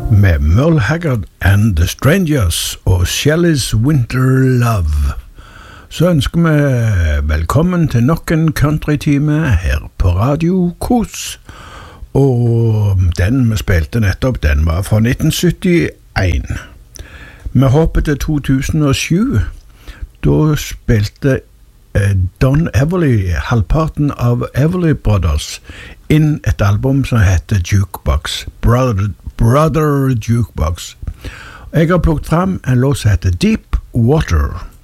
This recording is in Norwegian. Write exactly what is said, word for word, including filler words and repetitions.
med Merle Haggard and the Strangers og Shelley's Winter Love. Så ønsker vi velkommen til nok en countrytime her på Radio Kos. Og den vi spilte nettopp, den var fra nitten syttien. Vi hoppet til to tusen og sju. Da spilte Don Everly, halvparten av Everly Brothers, inn et album som heter Jukebox, Brother, Brother Jukebox. Jeg har plukket frem en låt som heter Deep Water.